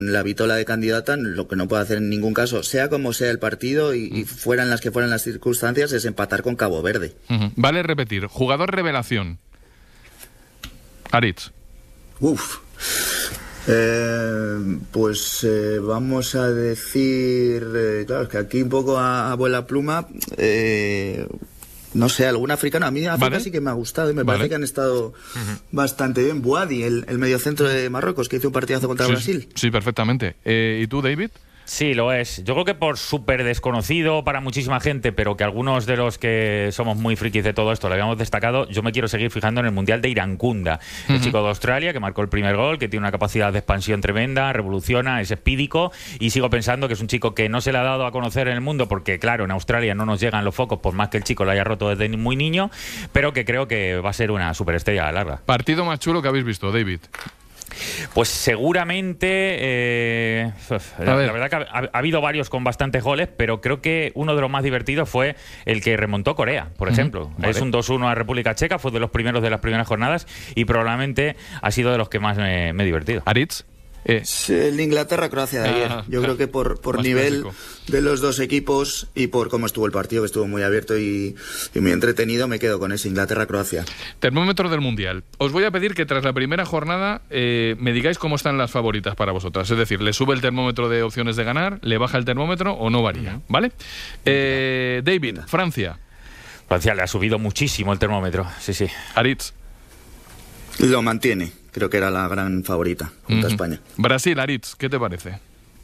La vitola de candidata, lo que no puede hacer en ningún caso, sea como sea el partido y fueran las que fueran las circunstancias, es empatar con Cabo Verde. Vale repetir, jugador revelación. Aritz. Vamos a decir, claro, es que aquí un poco a vuela pluma, no sé, algún africano. A mí África sí que me ha gustado y me parece que han estado bastante bien. Boadi, el mediocentro de Marruecos, que hizo un partidazo contra Brasil. Sí, perfectamente. ¿Y tú, David? Sí, lo es. Yo creo que por súper desconocido para muchísima gente, pero que algunos de los que somos muy frikis de todo esto lo habíamos destacado, yo me quiero seguir fijando en el Mundial de Irankunda. El chico de Australia que marcó el primer gol, que tiene una capacidad de expansión tremenda, revoluciona, es espídico, y sigo pensando que es un chico que no se le ha dado a conocer en el mundo porque, claro, en Australia no nos llegan los focos por más que el chico lo haya roto desde muy niño, pero que creo que va a ser una superestrella a larga. ¿Partido más chulo que habéis visto, David? Pues seguramente, la verdad que ha habido varios con bastantes goles, pero creo que uno de los más divertidos fue el que remontó Corea, por ejemplo. Vale. Es un 2-1 a República Checa, fue de los primeros de las primeras jornadas y probablemente ha sido de los que más me he divertido. ¿Aritz? El Inglaterra-Croacia de ayer. Yo creo que por nivel clásico de los dos equipos y por cómo estuvo el partido, que estuvo muy abierto y muy entretenido, me quedo con ese Inglaterra-Croacia. Termómetro del Mundial. Os voy a pedir que tras la primera jornada me digáis cómo están las favoritas para vosotras. Es decir, ¿le sube el termómetro de opciones de ganar? ¿Le baja el termómetro o no varía? ¿Vale? David, Francia. Francia le ha subido muchísimo el termómetro. Sí. Aritz. Lo mantiene. Creo que era la gran favorita junto a España. Brasil, Aritz, ¿qué te parece?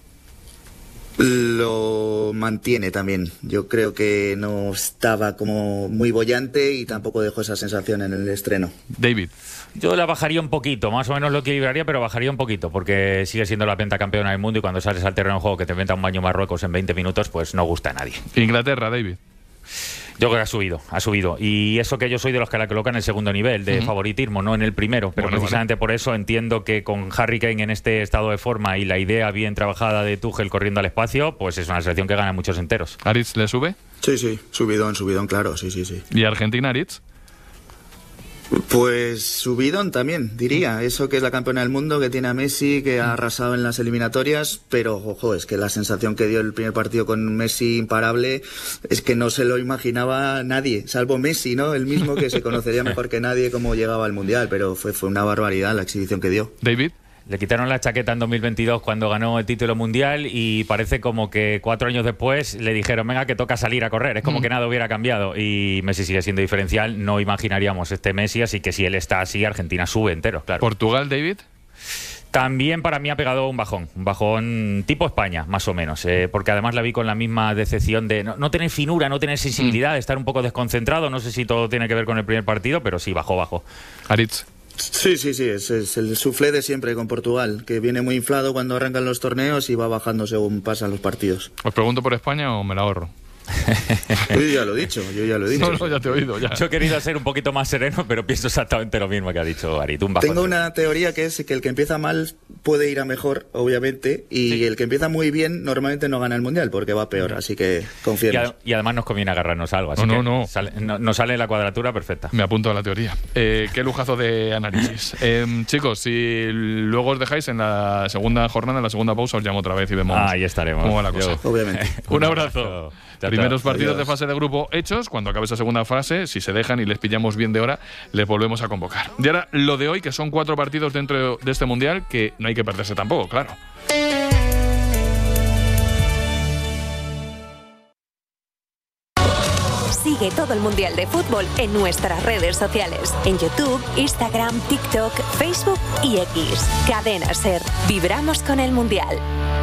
Lo mantiene también. Yo creo que no estaba como muy boyante y tampoco dejó esa sensación en el estreno. David. Yo la bajaría un poquito, más o menos lo equilibraría, pero bajaría un poquito, porque sigue siendo la pentacampeona del mundo y cuando sales al terreno de juego que te inventa un baño Marruecos en 20 minutos, pues no gusta a nadie. Inglaterra, David. Yo creo que ha subido. Y eso que yo soy de los que la colocan en el segundo nivel de favoritismo, no en el primero. Pero precisamente por eso entiendo que con Harry Kane en este estado de forma y la idea bien trabajada de Tuchel corriendo al espacio, pues es una selección que gana muchos enteros. ¿Aritz le sube? Sí, subidón, claro, sí. ¿Y Argentina, Aritz? Pues subidón también, diría. Eso que es la campeona del mundo, que tiene a Messi, que ha arrasado en las eliminatorias, pero ojo, es que la sensación que dio el primer partido con Messi imparable es que no se lo imaginaba nadie, salvo Messi, ¿no? El mismo, que se conocería mejor que nadie cómo llegaba al Mundial, pero fue una barbaridad la exhibición que dio. David. Le quitaron la chaqueta en 2022 cuando ganó el título mundial y parece como que 4 años después le dijeron, venga, que toca salir a correr. Es como que nada hubiera cambiado y Messi sigue siendo diferencial. No imaginaríamos este Messi, así que si él está así, Argentina sube entero, claro. ¿Portugal, David? También para mí ha pegado un bajón tipo España, más o menos, porque además la vi con la misma decepción de no tener finura, no tener sensibilidad, de estar un poco desconcentrado. No sé si todo tiene que ver con el primer partido, pero sí, bajó. Aritz. Sí, es el suflé de siempre con Portugal, que viene muy inflado cuando arrancan los torneos y va bajando según pasan los partidos. ¿Os pregunto por España o me la ahorro? Yo ya lo he dicho. No, ya te he oído. Ya. Yo he querido ser un poquito más sereno, pero pienso exactamente lo mismo que ha dicho Aritz. Tengo una teoría que es que el que empieza mal puede ir a mejor, obviamente, y el que empieza muy bien normalmente no gana el Mundial porque va peor, así que confiemos. Y además nos conviene agarrarnos algo, así nos sale la cuadratura perfecta. Me apunto a la teoría. Qué lujazo de análisis. Chicos, si luego os dejáis en la segunda jornada, en la segunda pausa, os llamo otra vez y vemos ahí estaremos. Cómo va la cosa. Obviamente. Un abrazo. Primeros partidos de fase de grupo hechos. Cuando acabe esa segunda fase, si se dejan y les pillamos bien de hora, les volvemos a convocar. Y ahora lo de hoy, que son 4 partidos dentro de este Mundial, que no hay que perderse tampoco, claro. Sigue todo el Mundial de Fútbol en nuestras redes sociales. En YouTube, Instagram, TikTok, Facebook y X. Cadena SER. Vibramos con el Mundial.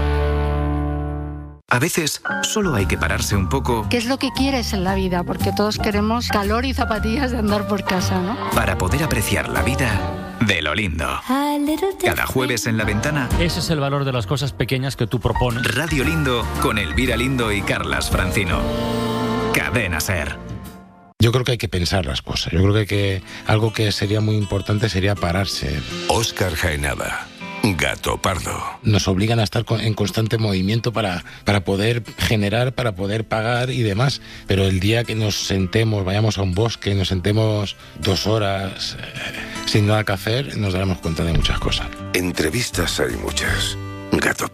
A veces solo hay que pararse un poco. ¿Qué es lo que quieres en la vida? Porque todos queremos calor y zapatillas de andar por casa, ¿no? Para poder apreciar la vida de lo lindo. Cada jueves en La Ventana. Ese es el valor de las cosas pequeñas que tú propones. Radio Lindo con Elvira Lindo y Carlas Francino. Cadena SER. Yo creo que hay que pensar las cosas. Yo creo que algo que sería muy importante sería pararse. Óscar Jaenada. Gato Pardo. Nos obligan a estar en constante movimiento para poder generar, para poder pagar y demás. Pero el día que nos sentemos, vayamos a un bosque, nos sentemos 2 horas sin nada que hacer, nos daremos cuenta de muchas cosas. Entrevistas hay muchas. Gato